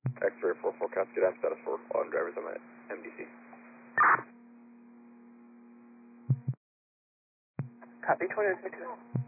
X-ray 44 Cascade, I'm status for all drivers, I'm at MDC. Copy 2022.